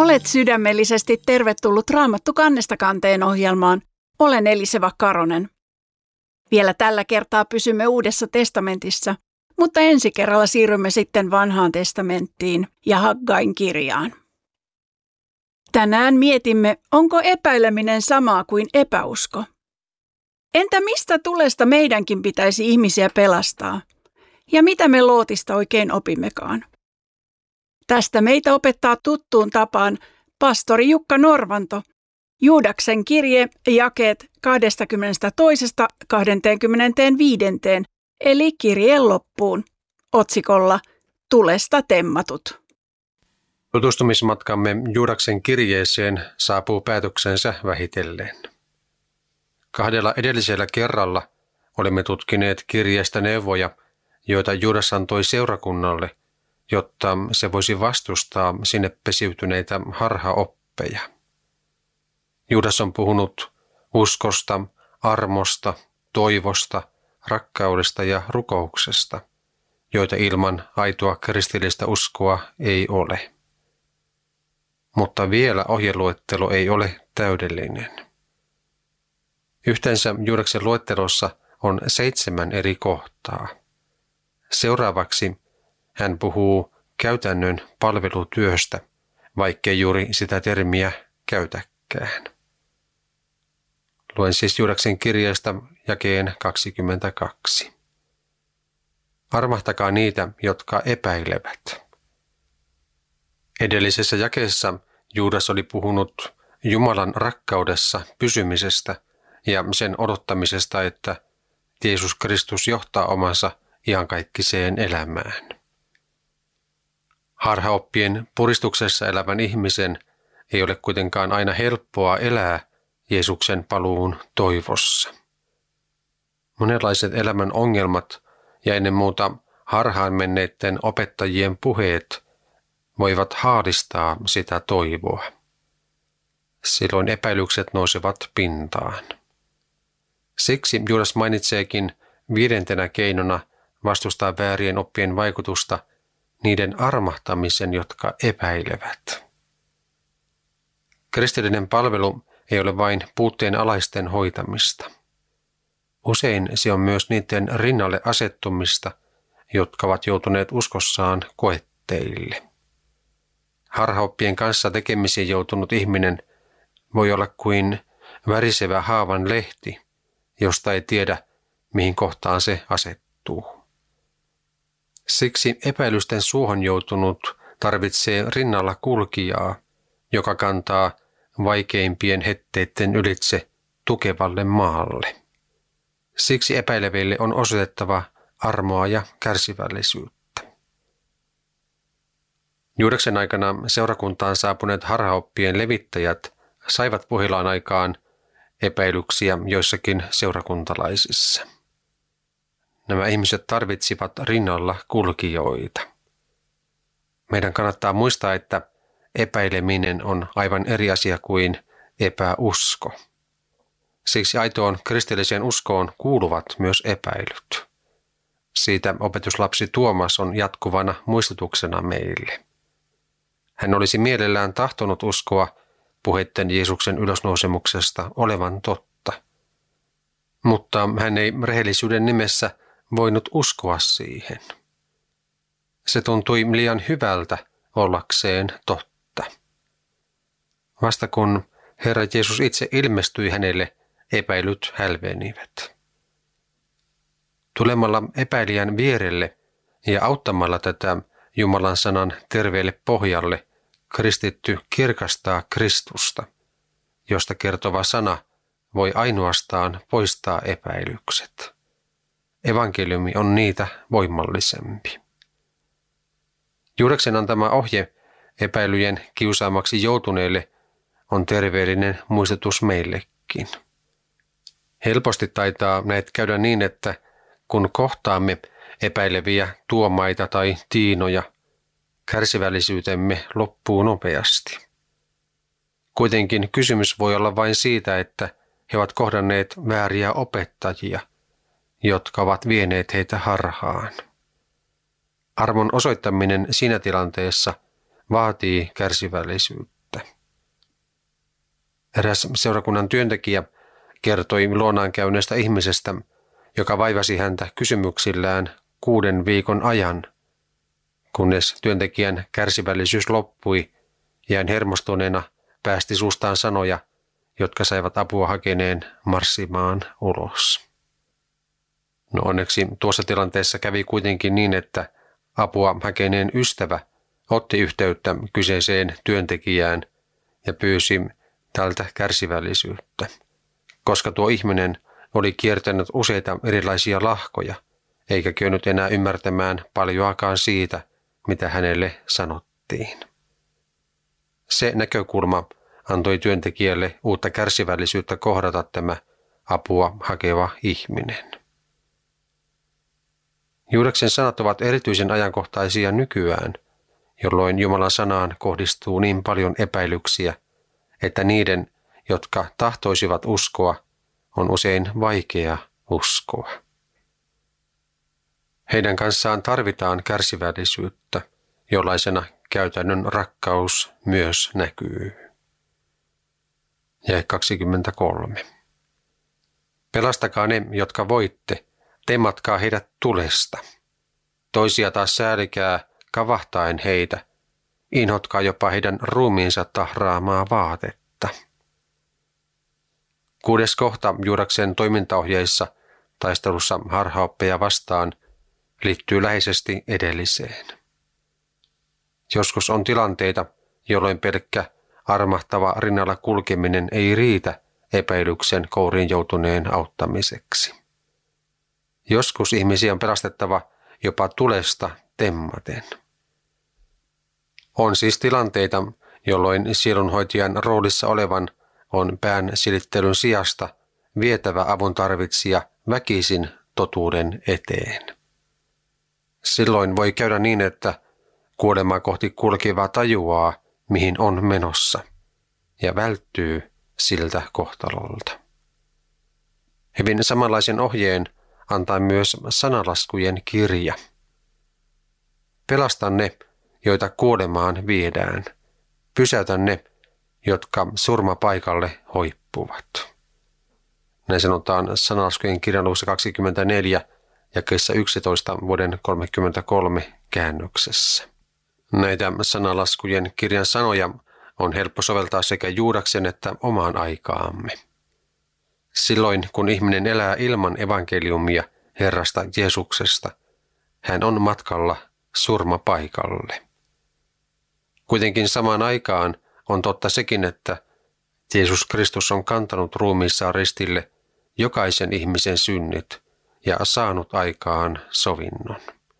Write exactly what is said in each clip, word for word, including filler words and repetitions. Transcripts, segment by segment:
Olet sydämellisesti tervetullut Raamattu kannesta kanteen ohjelmaan. Olen Eliseva Karonen. Vielä tällä kertaa pysymme Uudessa testamentissa, mutta ensi kerralla siirrymme sitten Vanhaan testamenttiin ja Haggain kirjaan. Tänään mietimme, onko epäileminen samaa kuin epäusko. Entä mistä tulesta meidänkin pitäisi ihmisiä pelastaa? Ja mitä me Lootista oikein opimmekaan? Tästä meitä opettaa tuttuun tapaan pastori Jukka Norvanto, Juudaksen kirje, jakeet kaksikymmentäkaksi kaksikymmentäviisi, eli kirjeen loppuun, otsikolla Tulesta temmatut. Tutustumismatkamme Juudaksen kirjeeseen saapuu päätöksensä vähitellen. Kahdella edellisellä kerralla olemme tutkineet kirjeestä neuvoja, joita Juudas antoi seurakunnalle, jotta se voisi vastustaa sinne pesiytyneitä harhaoppeja. Juudas on puhunut uskosta, armosta, toivosta, rakkaudesta ja rukouksesta, joita ilman aitoa kristillistä uskoa ei ole. Mutta vielä ohjeluettelo ei ole täydellinen. Yhteensä Juudaksen luettelossa on seitsemän eri kohtaa. Seuraavaksi hän puhuu käytännön palvelutyöstä, vaikkei juuri sitä termiä käytäkään. Luen siis Juudaksen kirjeestä jakeen kaksikymmentäkaksi. Armahtakaa niitä, jotka epäilevät. Edellisessä jakeessa Juudas oli puhunut Jumalan rakkaudessa pysymisestä ja sen odottamisesta, että Jeesus Kristus johtaa omansa iankaikkiseen elämään. Harhaoppien puristuksessa elävän ihmisen ei ole kuitenkaan aina helppoa elää Jeesuksen paluun toivossa. Monenlaiset elämän ongelmat ja ennen muuta harhaan menneiden opettajien puheet voivat haalistaa sitä toivoa. Silloin epäilykset nousevat pintaan. Siksi Juudas mainitseekin viidentenä keinona vastustaa väärien oppien vaikutusta niiden armahtamisen, jotka epäilevät. Kristillinen palvelu ei ole vain puutteen alaisten hoitamista. Usein se on myös niiden rinnalle asettumista, jotka ovat joutuneet uskossaan koetteille. Harhaoppien kanssa tekemisiin joutunut ihminen voi olla kuin värisevä haavan lehti, josta ei tiedä, mihin kohtaan se asettuu. Siksi epäilysten suohon joutunut tarvitsee rinnalla kulkijaa, joka kantaa vaikeimpien hetteiden ylitse tukevalle maalle. Siksi epäileville on osoitettava armoa ja kärsivällisyyttä. Juudaksen aikana seurakuntaan saapuneet harhaoppien levittäjät saivat puheillaan aikaan epäilyksiä joissakin seurakuntalaisissa. Nämä ihmiset tarvitsivat rinnalla kulkijoita. Meidän kannattaa muistaa, että epäileminen on aivan eri asia kuin epäusko. Siksi aitoon kristilliseen uskoon kuuluvat myös epäilyt. Siitä opetuslapsi Tuomas on jatkuvana muistutuksena meille. Hän olisi mielellään tahtonut uskoa puheitten Jeesuksen ylösnousemuksesta olevan totta. Mutta hän ei rehellisyyden nimessä voinut uskoa siihen. Se tuntui liian hyvältä ollakseen totta. Vasta kun Herra Jeesus itse ilmestyi hänelle, epäilyt hälvenivät. Tulemalla epäilijän vierelle ja auttamalla tätä Jumalan sanan terveelle pohjalle, kristitty kirkastaa Kristusta, josta kertova sana voi ainoastaan poistaa epäilykset. Evankeliumi on niitä voimallisempi. Juudaksen antama ohje epäilyjen kiusaamaksi joutuneille on terveellinen muistutus meillekin. Helposti taitaa näet käydä niin, että kun kohtaamme epäileviä tuomaita tai tiinoja, kärsivällisyytemme loppuu nopeasti. Kuitenkin kysymys voi olla vain siitä, että he ovat kohdanneet vääriä opettajia, jotka ovat vieneet heitä harhaan. Armon osoittaminen siinä tilanteessa vaatii kärsivällisyyttä. Eräs seurakunnan työntekijä kertoi luonaan käyneestä ihmisestä, joka vaivasi häntä kysymyksillään kuuden viikon ajan. Kunnes työntekijän kärsivällisyys loppui ja hän hermostuneena päästi suustaan sanoja, jotka saivat apua hakeneen marssimaan ulos. No onneksi tuossa tilanteessa kävi kuitenkin niin, että apua hakeneen ystävä otti yhteyttä kyseiseen työntekijään ja pyysi tältä kärsivällisyyttä, koska tuo ihminen oli kiertänyt useita erilaisia lahkoja, eikä kyennyt enää ymmärtämään paljoakaan siitä, mitä hänelle sanottiin. Se näkökulma antoi työntekijälle uutta kärsivällisyyttä kohdata tämä apua hakeva ihminen. Juudeksen sanat ovat erityisen ajankohtaisia nykyään, jolloin Jumalan sanaan kohdistuu niin paljon epäilyksiä, että niiden, jotka tahtoisivat uskoa, on usein vaikea uskoa. Heidän kanssaan tarvitaan kärsivällisyyttä, jollaisena käytännön rakkaus myös näkyy. Jae kaksikymmentäkolme. Pelastakaa ne, jotka voitte, temmatkaa heidät tulesta. Toisia taas säälikää kavahtaen heitä, inhotkaa jopa heidän ruumiinsa tahraamaa vaatetta. Kuudes kohta Juudaksen toimintaohjeissa taistelussa harhaoppeja vastaan liittyy läheisesti edelliseen. Joskus on tilanteita, jolloin pelkkä armahtava rinnalla kulkeminen ei riitä epäilyksen kouriin joutuneen auttamiseksi. Joskus ihmisiä on pelastettava jopa tulesta temmaten. On siis tilanteita, jolloin sielunhoitajan roolissa olevan on pään silittelyn sijasta vietävä avun tarvitsija väkisin totuuden eteen. Silloin voi käydä niin, että kuolemaa kohti kulkeva tajuaa, mihin on menossa, ja välttyy siltä kohtalolta. Hyvin samanlaisen ohjeen antaa myös sanalaskujen kirja. Pelasta ne, joita kuolemaan viedään. Pysäytä ne, jotka surmapaikalle hoippuvat. Näin sanotaan sanalaskujen kirjan luvussa kaksikymmentäneljä jakeessa yksitoista vuoden kolmekymmentäkolme käännöksessä. Näitä sanalaskujen kirjan sanoja on helppo soveltaa sekä Juudaksen että omaan aikaamme. Silloin, kun ihminen elää ilman evankeliumia Herrasta Jeesuksesta, hän on matkalla surmapaikalle. Kuitenkin samaan aikaan on totta sekin, että Jeesus Kristus on kantanut ruumiissaan ristille jokaisen ihmisen synnit ja saanut aikaan sovinnon.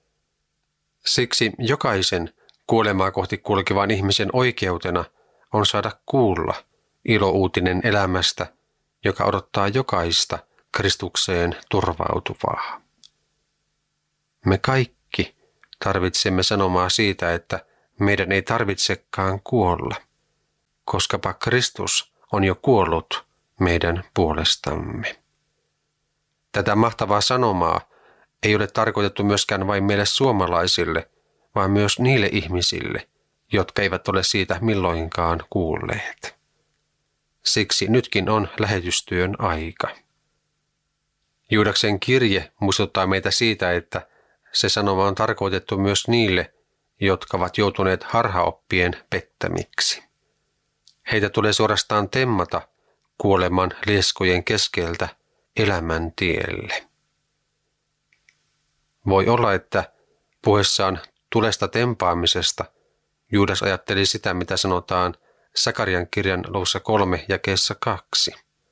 Siksi jokaisen kuolemaa kohti kulkevan ihmisen oikeutena on saada kuulla ilouutinen elämästä, joka odottaa jokaista Kristukseen turvautuvaa. Me kaikki tarvitsemme sanomaa siitä, että meidän ei tarvitsekaan kuolla, koskapa Kristus on jo kuollut meidän puolestamme. Tätä mahtavaa sanomaa ei ole tarkoitettu myöskään vain meille suomalaisille, vaan myös niille ihmisille, jotka eivät ole siitä milloinkaan kuulleet. Siksi nytkin on lähetystyön aika. Juudaksen kirje muistuttaa meitä siitä, että se sanoma on tarkoitettu myös niille, jotka ovat joutuneet harhaoppien pettämiksi. Heitä tulee suorastaan temmata kuoleman lieskojen keskeltä elämän tielle. Voi olla, että puheessaan tulesta tempaamisesta Juudas ajatteli sitä, mitä sanotaan Sakarian kirjan luvussa kolme jakeessa kaksi.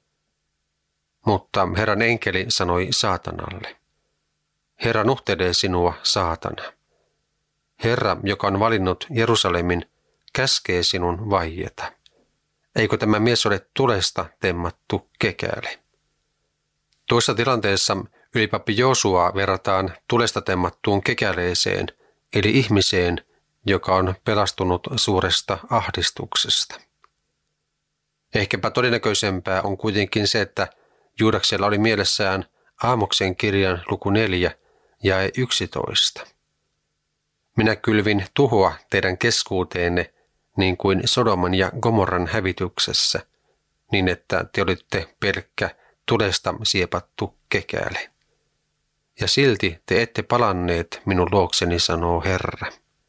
Mutta Herran enkeli sanoi saatanalle: Herra nuhtelee sinua, saatana. Herra, joka on valinnut Jerusalemin, käskee sinun vaieta. Eikö tämä mies ole tulesta temmattu kekäle? Tuossa tilanteessa ylipappi Joosua verrataan tulesta temmattuun kekäleeseen, eli ihmiseen, joka on pelastunut suuresta ahdistuksesta. Ehkäpä todennäköisempää on kuitenkin se, että Juudaksella oli mielessään Aamoksen kirjan luku neljä jae yksitoista. Minä kylvin tuhoa teidän keskuuteenne niin kuin Sodoman ja Gomorran hävityksessä, niin että te olitte pelkkä tulesta siepattu kekäle. Ja silti te ette palanneet minun luokseni, sanoo Herra.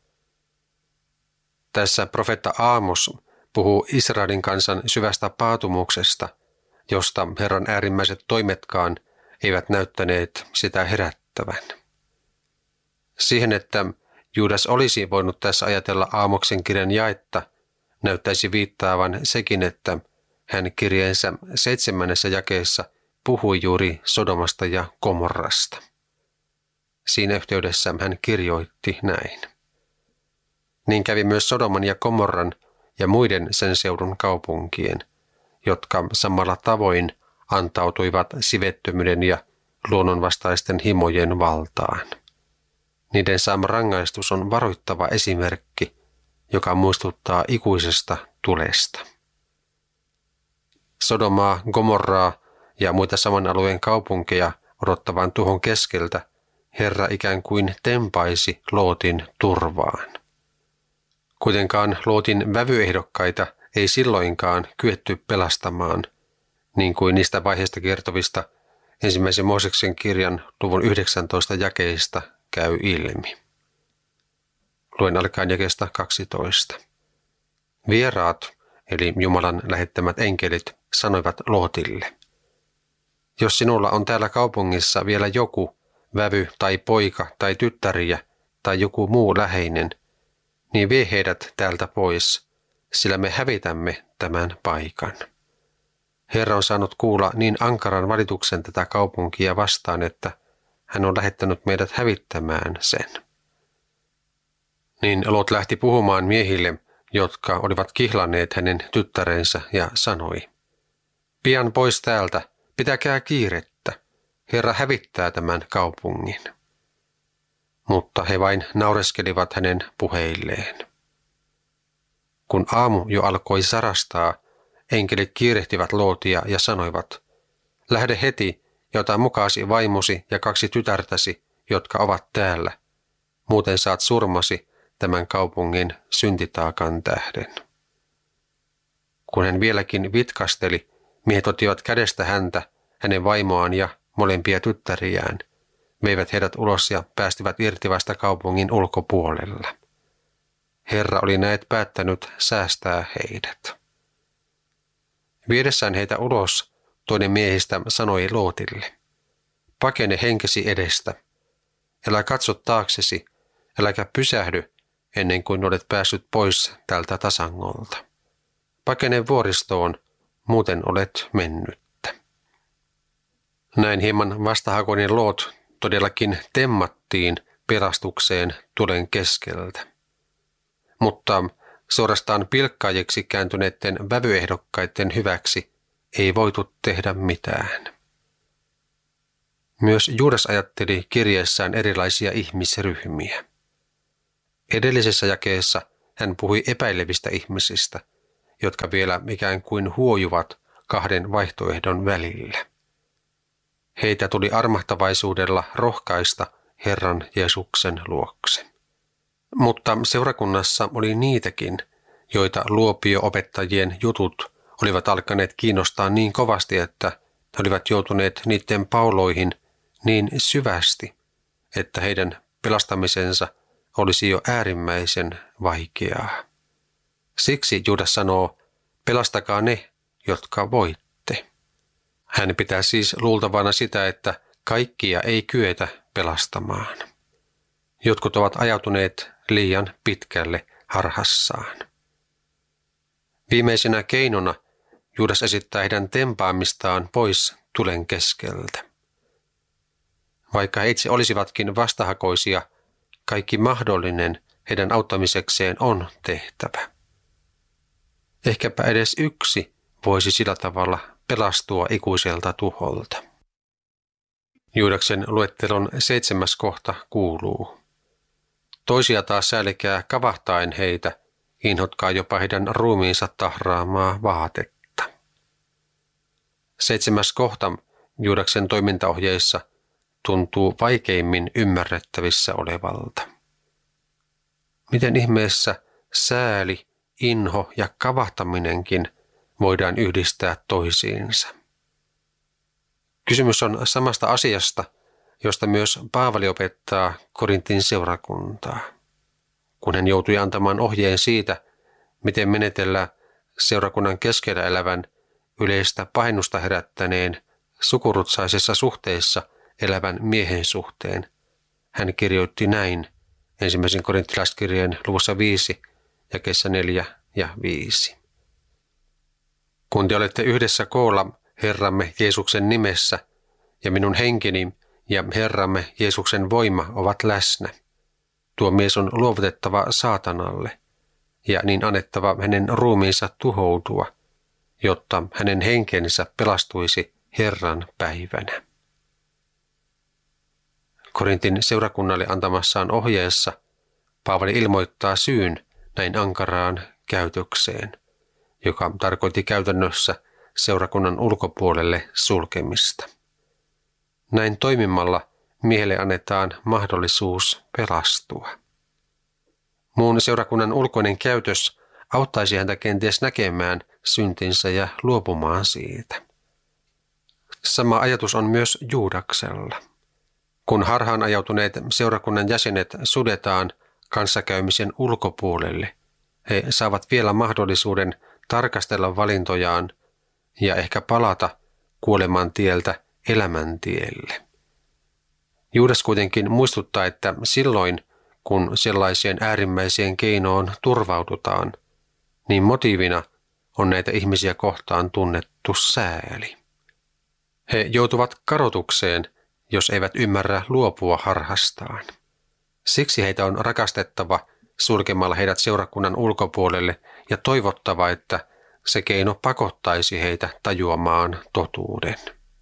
Tässä profeetta Aamos puhuu Israelin kansan syvästä paatumuksesta, josta Herran äärimmäiset toimetkaan eivät näyttäneet sitä herättävän. Siihen, että Juudas olisi voinut tässä ajatella Aamoksen kirjan jaetta, näyttäisi viittaavan sekin, että hän kirjeensä seitsemännessä jakeessa puhui juuri Sodomasta ja Gomorrasta. Siinä yhteydessä hän kirjoitti näin. Niin kävi myös Sodoman ja Gomorran ja muiden sen seudun kaupunkien, jotka samalla tavoin antautuivat sivettömyyden ja luonnonvastaisten himojen valtaan. Niiden saama rangaistus on varoittava esimerkki, joka muistuttaa ikuisesta tulesta. Sodomaa, Gomorraa ja muita saman alueen kaupunkeja odottavan tuhon keskeltä Herra ikään kuin tempaisi Lootin turvaan. Kuitenkaan Lootin vävyehdokkaita ei silloinkaan kyetty pelastamaan, niin kuin niistä vaiheista kertovista ensimmäisen Mooseksen kirjan luvun yhdeksäntoista jakeista käy ilmi. Luen alkaen jakeesta kaksitoista. Vieraat, eli Jumalan lähettämät enkelit, sanoivat Lootille: jos sinulla on täällä kaupungissa vielä joku, vävy tai poika tai tyttäriä tai joku muu läheinen, niin vie heidät täältä pois, sillä me hävitämme tämän paikan. Herra on saanut kuulla niin ankaran valituksen tätä kaupunkia vastaan, että hän on lähettänyt meidät hävittämään sen. Niin Lot lähti puhumaan miehille, jotka olivat kihlanneet hänen tyttärensä, ja sanoi: pian pois täältä, pitäkää kiirettä, Herra hävittää tämän kaupungin. Mutta he vain naureskelivat hänen puheilleen. Kun aamu jo alkoi sarastaa, enkelit kiirehtivät Lootia ja sanoivat: lähde heti ja ota mukaasi vaimosi ja kaksi tytärtäsi, jotka ovat täällä. Muuten saat surmasi tämän kaupungin syntitaakan tähden. Kun hän vieläkin vitkasteli, miehet ottivat kädestä häntä, hänen vaimoaan ja molempia tyttäriään, veivät heidät ulos ja päästivät irti vasta kaupungin ulkopuolella. Herra oli näet päättänyt säästää heidät. Viedessään heitä ulos, toinen miehistä sanoi Lootille: pakene henkesi edestä, älä katso taaksesi, äläkä pysähdy ennen kuin olet päässyt pois tältä tasangolta. Pakene vuoristoon, muuten olet mennyttä. Näin hieman vastahakoinen Loot todellakin temmattiin pelastukseen tulen keskeltä. Mutta suorastaan pilkkaajiksi kääntyneiden vävyehdokkaiden hyväksi ei voitu tehdä mitään. Myös Juudas ajatteli kirjeessään erilaisia ihmisryhmiä. Edellisessä jakeessa hän puhui epäilevistä ihmisistä, jotka vielä ikään kuin huojuvat kahden vaihtoehdon välillä. Heitä tuli armahtavaisuudella rohkaista Herran Jeesuksen luokse. Mutta seurakunnassa oli niitäkin, joita luopio-opettajien jutut olivat alkaneet kiinnostaa niin kovasti, että he olivat joutuneet niiden pauloihin niin syvästi, että heidän pelastamisensa olisi jo äärimmäisen vaikeaa. Siksi Juudas sanoo: pelastakaa ne, jotka voitte. Hän pitää siis luultavana sitä, että kaikkia ei kyetä pelastamaan. Jotkut ovat ajautuneet liian pitkälle harhassaan. Viimeisenä keinona Juudas esittää heidän tempaamistaan pois tulen keskeltä. Vaikka he itse olisivatkin vastahakoisia, kaikki mahdollinen heidän auttamisekseen on tehtävä. Ehkäpä edes yksi voisi sillä tavalla pelastua ikuiselta tuholta. Juudaksen luettelon seitsemäs kohta kuuluu: toisia taas säälkää kavahtaen heitä, inhotkaa jopa heidän ruumiinsa tahraamaa vaatetta. Seitsemäs kohta Juudaksen toimintaohjeissa tuntuu vaikeimmin ymmärrettävissä olevalta. Miten ihmeessä sääli, inho ja kavahtaminenkin voidaan yhdistää toisiinsa. Kysymys on samasta asiasta, josta myös Paavali opettaa Korintin seurakuntaa, kun hän joutui antamaan ohjeen siitä, miten menetellä seurakunnan keskellä elävän yleistä pahennusta herättäneen sukurutsaisessa suhteessa elävän miehen suhteen. Hän kirjoitti näin ensimmäisen korinttilaiskirjeen luvussa viisi, jakeissa neljä ja viisi. Kun te olette yhdessä koolla Herramme Jeesuksen nimessä, ja minun henkeni ja Herramme Jeesuksen voima ovat läsnä, tuo mies on luovutettava saatanalle, ja niin annettava hänen ruumiinsa tuhoutua, jotta hänen henkensä pelastuisi Herran päivänä. Korintin seurakunnalle antamassaan ohjeessa Paavali ilmoittaa syyn näin ankaraan käytökseen, joka tarkoitti käytännössä seurakunnan ulkopuolelle sulkemista. Näin toimimalla miehelle annetaan mahdollisuus pelastua. Muun seurakunnan ulkoinen käytös auttaisi häntä kenties näkemään syntinsä ja luopumaan siitä. Sama ajatus on myös Juudaksella. Kun harhaan ajautuneet seurakunnan jäsenet sudetaan kanssakäymisen ulkopuolelle, he saavat vielä mahdollisuuden tarkastella valintojaan ja ehkä palata kuoleman tieltä elämän tielle. Juudas kuitenkin muistuttaa, että silloin, kun sellaiseen äärimmäiseen keinoon turvaudutaan, niin motiivina on näitä ihmisiä kohtaan tunnettu sääli. He joutuvat kadotukseen, jos eivät ymmärrä luopua harhastaan. Siksi heitä on rakastettava sulkemalla heidät seurakunnan ulkopuolelle ja toivottava, että se keino pakottaisi heitä tajuamaan totuuden.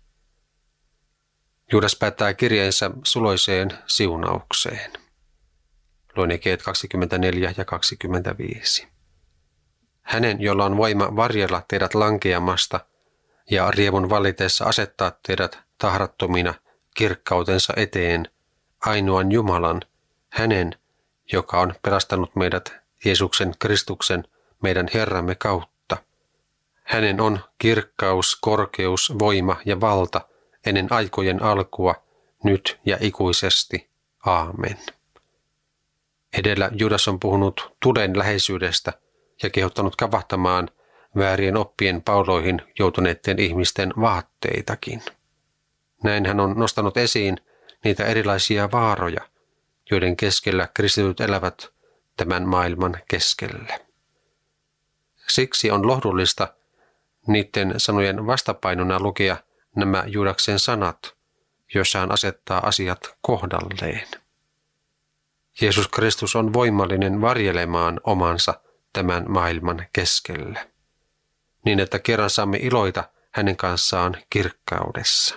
Juudas päättää kirjeensä suloiseen siunaukseen. Luen jakeet kaksikymmentäneljä ja kaksikymmentäviisi. Hänen, jolla on voima varjella teidät lankeamasta ja rievun vallitessa asettaa teidät tahrattomina kirkkautensa eteen, ainoan Jumalan, hänen, joka on pelastanut meidät Jeesuksen Kristuksen, meidän Herramme kautta. Hänen on kirkkaus, korkeus, voima ja valta ennen aikojen alkua, nyt ja ikuisesti. Aamen. Edellä Juudas on puhunut tuden läheisyydestä ja kehottanut kavahtamaan väärien oppien pauloihin joutuneiden ihmisten vaatteitakin. Näin hän on nostanut esiin niitä erilaisia vaaroja, joiden keskellä kristityt elävät tämän maailman keskellä. Siksi on lohdullista niiden sanojen vastapainona lukea nämä Juudaksen sanat, joissa hän asettaa asiat kohdalleen. Jeesus Kristus on voimallinen varjelemaan omansa tämän maailman keskellä, niin että kerran saamme iloita hänen kanssaan kirkkaudessa.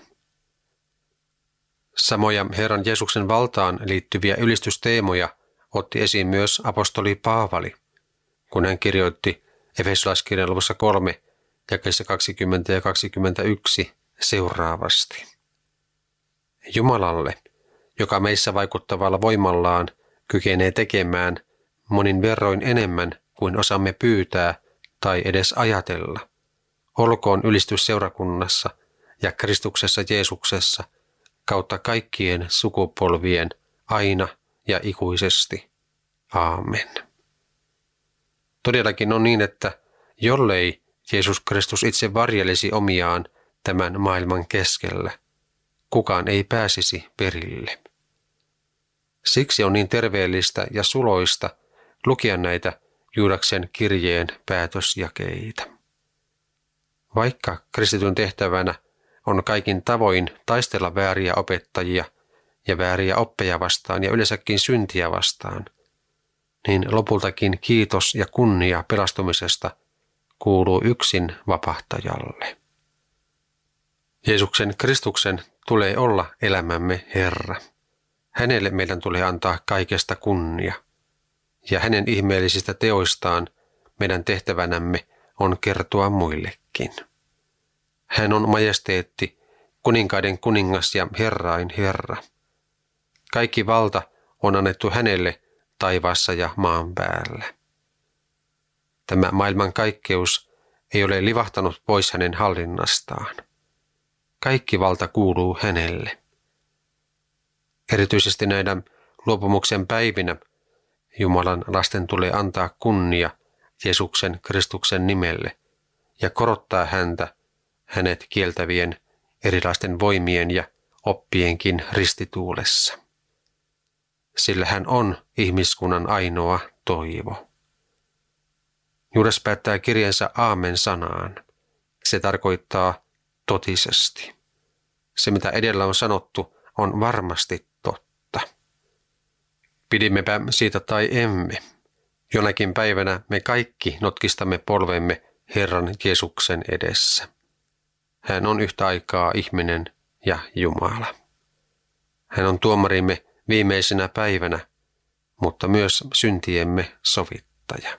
Samoja Herran Jeesuksen valtaan liittyviä ylistysteemoja otti esiin myös apostoli Paavali, kun hän kirjoitti Efesolaiskirjan luvussa kolme, jakeissa kaksikymmentä ja kaksikymmentäyksi seuraavasti. Jumalalle, joka meissä vaikuttavalla voimallaan kykenee tekemään monin verroin enemmän kuin osaamme pyytää tai edes ajatella, olkoon ylistys seurakunnassa ja Kristuksessa Jeesuksessa kautta kaikkien sukupolvien aina ja ikuisesti. Aamen. Todellakin on niin, että jollei Jeesus Kristus itse varjelisi omiaan tämän maailman keskellä, kukaan ei pääsisi perille. Siksi on niin terveellistä ja suloista lukea näitä Juudaksen kirjeen päätösjakeita. Vaikka kristityn tehtävänä on kaikin tavoin taistella vääriä opettajia ja vääriä oppeja vastaan ja yleensäkin syntiä vastaan, niin lopultakin kiitos ja kunnia pelastumisesta kuuluu yksin vapahtajalle. Jeesuksen Kristuksen tulee olla elämämme Herra. Hänelle meidän tulee antaa kaikesta kunnia, ja hänen ihmeellisistä teoistaan meidän tehtävänämme on kertoa muillekin. Hän on majesteetti, kuninkaiden kuningas ja herrain Herra. Kaikki valta on annettu hänelle taivaassa ja maan päällä. Tämä maailman kaikkeus ei ole livahtanut pois hänen hallinnastaan. Kaikki valta kuuluu hänelle. Erityisesti näinä luopumuksen päivinä Jumalan lasten tulee antaa kunnia Jeesuksen Kristuksen nimelle ja korottaa häntä hänet kieltävien erilaisten voimien ja oppienkin ristituulessa. Sillä hän on ihmiskunnan ainoa toivo. Juudas päättää kirjansa aamen sanaan. Se tarkoittaa totisesti. Se, mitä edellä on sanottu, on varmasti totta. Pidimmepä siitä tai emme. Jonakin päivänä me kaikki notkistamme polvemme Herran Jeesuksen edessä. Hän on yhtä aikaa ihminen ja Jumala. Hän on tuomarimme viimeisenä päivänä, mutta myös syntiemme sovittaja.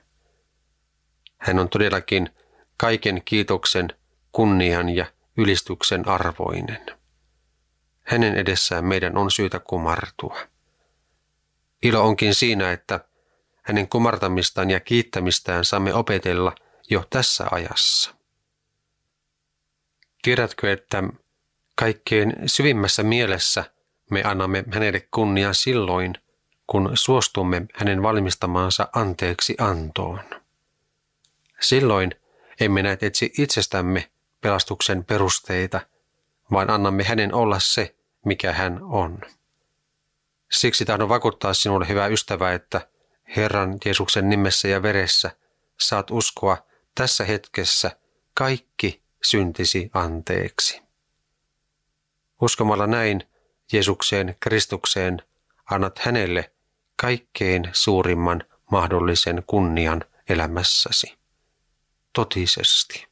Hän on todellakin kaiken kiitoksen, kunnian ja ylistyksen arvoinen. Hänen edessään meidän on syytä kumartua. Ilo onkin siinä, että hänen kumartamistaan ja kiittämistään saamme opetella jo tässä ajassa. Tiedätkö, että kaikkein syvimmässä mielessä me annamme hänelle kunnian silloin, kun suostumme hänen valmistamaansa anteeksi antoon. Silloin emme näet etsi itsestämme pelastuksen perusteita, vaan annamme hänen olla se, mikä hän on. Siksi tahdon vakuuttaa sinulle, hyvä ystävä, että Herran Jeesuksen nimessä ja veressä saat uskoa tässä hetkessä kaikki syntisi anteeksi. Uskomalla näin Jeesukseen Kristukseen annat hänelle kaikkein suurimman mahdollisen kunnian elämässäsi. Totisesti.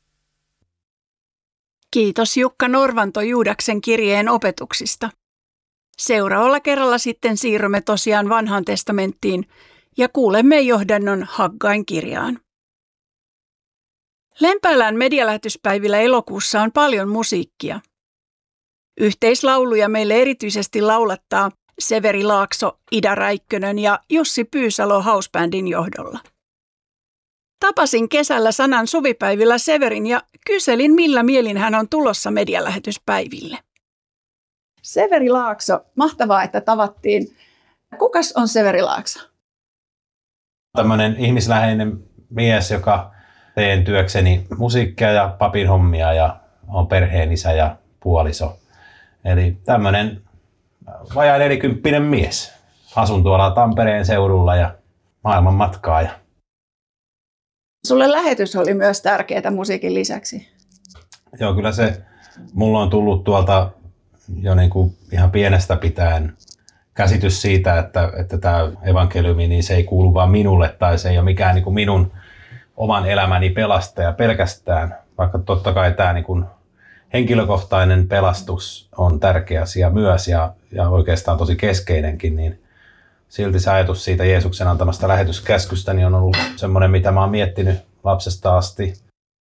Kiitos Jukka Norvanto Juudaksen kirjeen opetuksista. Seuraavalla kerralla sitten siirrymme tosiaan Vanhaan testamenttiin ja kuulemme johdannon Haggain kirjaan. Lempäälän medialähetyspäivillä elokuussa on paljon musiikkia. Yhteislauluja meille erityisesti laulattaa Severi Laakso, Ida Räikkönen ja Jussi Pyysalo Housebandin johdolla. Tapasin kesällä Sanan suvipäivillä Severin ja kyselin, millä mielin hän on tulossa medialähetyspäiville. Severi Laakso, mahtavaa, että tavattiin. Kukas on Severi Laakso? Tämmöinen ihmisläheinen mies, joka teen työkseni musiikkia ja papin hommia ja on perheen isä ja puoliso. Eli tämmöinen vajaa nelikymppinen mies. Asun tuolla Tampereen seudulla ja maailman matkaaja. Sulle lähetys oli myös tärkeää musiikin lisäksi. Joo, kyllä se mulla on tullut tuolta jo niin kuin ihan pienestä pitäen käsitys siitä, että, että tämä evankeliumi niin se ei kuulu vaan minulle tai se ei ole mikään niin kuin minun oman elämäni pelastaja pelkästään, vaikka totta kai tämä niin kuin henkilökohtainen pelastus on tärkeä asia myös ja, ja oikeastaan tosi keskeinenkin, niin silti se ajatus siitä Jeesuksen antamasta lähetyskäskystä niin on ollut semmoinen, mitä mä oon miettinyt lapsesta asti.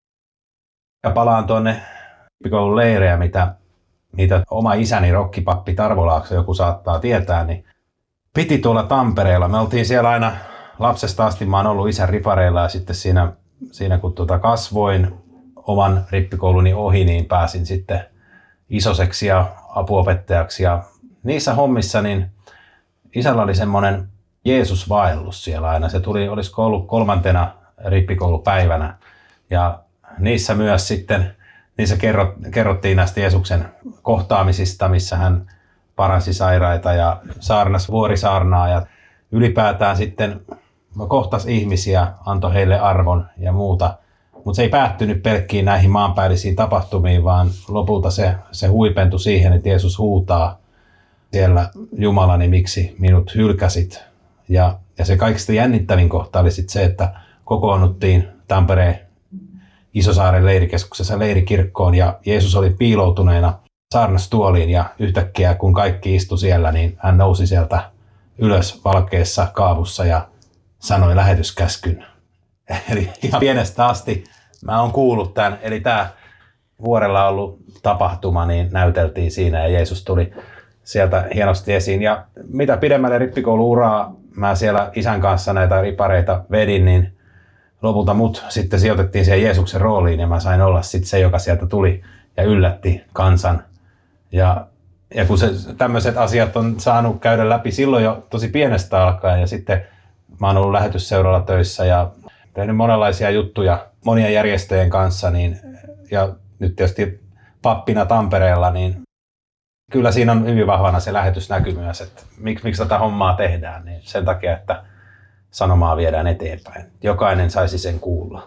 Ja palaan tuonne rippikoulun leirejä, mitä, mitä oma isäni rokkipappi Tarvo Laakso, joku saattaa tietää, niin piti tuolla Tampereella. Me oltiin siellä aina lapsesta asti, mä oon ollut isän ripareilla ja sitten siinä, siinä kun tuota kasvoin oman rippikouluni ohi, niin pääsin sitten isoseksi ja apuopettajaksi. Ja niissä hommissa niin isällä oli semmoinen Jeesus-vaellus siellä aina. Se tuli, olisiko ollut kolmantena rippikoulupäivänä. Ja niissä myös sitten, niissä kerrottiin näistä Jeesuksen kohtaamisista, missä hän paransi sairaita ja saarnasi vuorisaarnaa. Ja ylipäätään sitten kohtasi ihmisiä, antoi heille arvon ja muuta. Mutta se ei päättynyt pelkkiin näihin maanpäällisiin tapahtumiin, vaan lopulta se, se huipentui siihen, että Jeesus huutaa siellä, Jumalani, miksi minut hylkäsit. Ja, ja se kaikista jännittävin kohta oli sitten se, että kokoonnuttiin Tampereen Isosaaren leirikeskuksessa leirikirkkoon ja Jeesus oli piiloutuneena saarnastuoliin ja yhtäkkiä kun kaikki istui siellä, niin hän nousi sieltä ylös valkeassa kaavussa ja sanoi lähetyskäskyn. Eli ihan pienestä asti mä oon kuullut tämän, eli tämä vuorella ollut tapahtuma, niin näyteltiin siinä ja Jeesus tuli sieltä hienosti esiin. Ja mitä pidemmälle rippikoulu-uraa mä siellä isän kanssa näitä ripareita vedin, niin lopulta mut sitten sijoitettiin siihen Jeesuksen rooliin ja mä sain olla sitten se, joka sieltä tuli ja yllätti kansan. Ja, ja kun se, tämmöiset asiat on saanut käydä läpi silloin jo tosi pienestä alkaen ja sitten mä oon ollut lähetysseuralla töissä ja tehnyt monenlaisia juttuja monien järjestöjen kanssa niin, ja nyt tietysti pappina Tampereella, niin kyllä siinä on hyvin vahvana se lähetysnäky myös, että miksi, miksi tätä hommaa tehdään, niin sen takia, että sanomaa viedään eteenpäin. Jokainen saisi sen kuulla.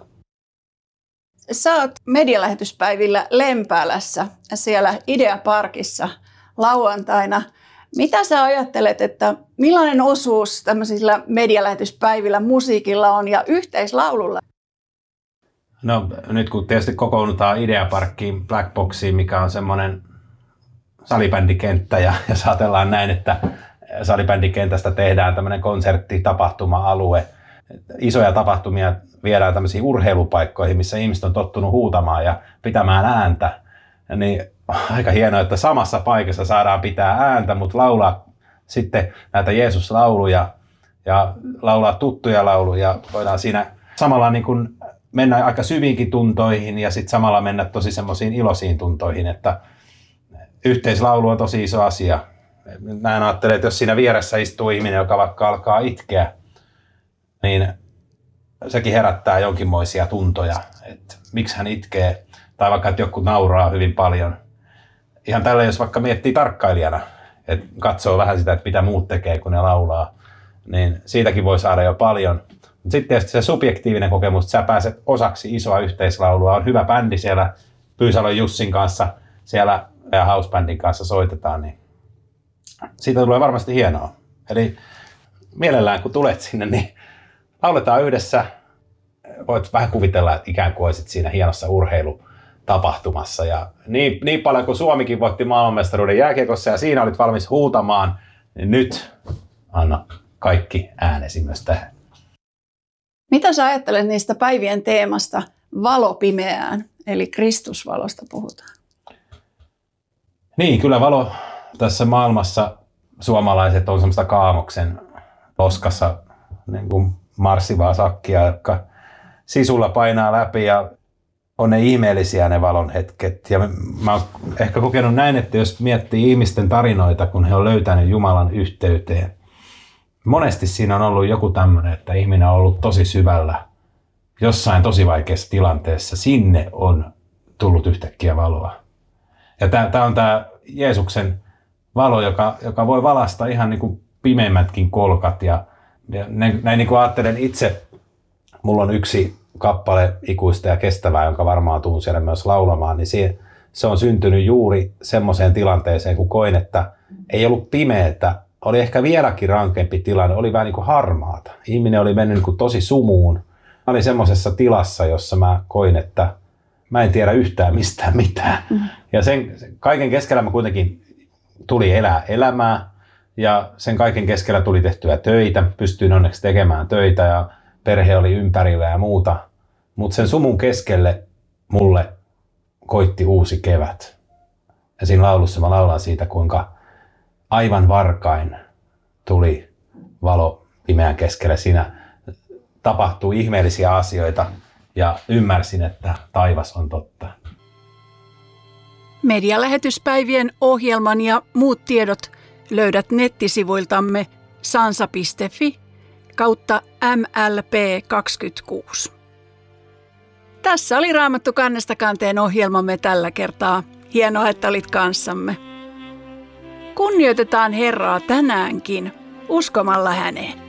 Sä oot medialähetyspäivillä Lempäälässä siellä Ideaparkissa lauantaina. Mitä sä ajattelet, että millainen osuus tämmöisillä medialähetyspäivillä musiikilla on ja yhteislaululla? No nyt kun tietysti kokoonnutaan Ideaparkkiin, Blackboxiin, mikä on semmoinen salibändikenttä ja, ja saatellaan näin, että salibändikentästä tehdään tämmöinen konsertti-tapahtuma-alue. Isoja tapahtumia viedään tämmöisiin urheilupaikkoihin, missä ihmiset on tottunut huutamaan ja pitämään ääntä. Niin aika hienoa, että samassa paikassa saadaan pitää ääntä, mutta laulaa sitten näitä Jeesus-lauluja ja laulaa tuttuja lauluja. Voidaan siinä samalla niin kuin mennä aika syviinkin tuntoihin ja sitten samalla mennä tosi semmoisiin iloisiin tuntoihin, että yhteislaulu on tosi iso asia. Mä ajattelen, että jos siinä vieressä istuu ihminen, joka vaikka alkaa itkeä, niin sekin herättää jonkinmoisia tuntoja, että miksi hän itkee, tai vaikka että joku nauraa hyvin paljon. Ihan tällä, jos vaikka miettii tarkkailijana, että katsoo vähän sitä, että mitä muut tekee, kun ne laulaa, niin siitäkin voi saada jo paljon. Mutta sitten tietysti se subjektiivinen kokemus, että sä pääset osaksi isoa yhteislaulua, on hyvä bändi siellä Pyysalon Jussin kanssa, siellä ja housebändin kanssa soitetaan, niin siitä tulee varmasti hienoa. Eli mielellään kun tulet sinne, niin lauletaan yhdessä. Voit vähän kuvitella, että ikään kuin olisit siinä hienossa urheilutapahtumassa. Ja niin, niin paljon kuin Suomikin voitti maailmanmestaruuden jääkiekossa ja siinä olit valmis huutamaan, niin nyt anna kaikki äänesi myös tähän. Mitä sä ajattelet niistä päivien teemasta valo pimeään, eli Kristusvalosta puhutaan? Niin, kyllä valo tässä maailmassa suomalaiset on semmoista kaamoksen loskassa niin kuin marssivaa sakkia, jotka sisulla painaa läpi ja on ne ihmeellisiä ne valon hetket. Ja mä oon ehkä kokenut näin, että jos miettii ihmisten tarinoita, kun he on löytänyt Jumalan yhteyteen, monesti siinä on ollut joku tämmöinen, että ihminen on ollut tosi syvällä, jossain tosi vaikeassa tilanteessa, sinne on tullut yhtäkkiä valoa. Ja tämä on tämä Jeesuksen valo, joka, joka voi valaista ihan niin kuin pimeimmätkin kolkat. Ja, ja näin niin kuin ajattelen itse, mulla on yksi kappale ikuista ja kestävää, jonka varmaan tuun siellä myös laulamaan, niin se, se on syntynyt juuri semmoiseen tilanteeseen, kun koin, että ei ollut pimeätä, oli ehkä vieläkin rankempi tilanne, oli vähän niin kuin harmaata. Ihminen oli mennyt niin kuin tosi sumuun. Mä olin semmoisessa tilassa, jossa mä koin, että mä en tiedä yhtään mistään mitään. Mm. Ja sen kaiken keskellä mä kuitenkin tuli elää elämää ja sen kaiken keskellä tuli tehtyä töitä. Pystyin onneksi tekemään töitä ja perhe oli ympärillä ja muuta. Mutta sen sumun keskelle mulle koitti uusi kevät. Ja siinä laulussa mä laulan siitä, kuinka aivan varkain tuli valo pimeän keskelle. Siinä tapahtui ihmeellisiä asioita. Ja ymmärsin, että taivas on totta. Medialähetyspäivien ohjelman ja muut tiedot löydät nettisivuiltamme sansa piste fi kautta M L P kaksikymmentäkuusi. Tässä oli Raamattu kannesta kanteen ohjelmamme tällä kertaa. Hienoa, että olit kanssamme. Kunnioitetaan Herraa tänäänkin uskomalla häneen.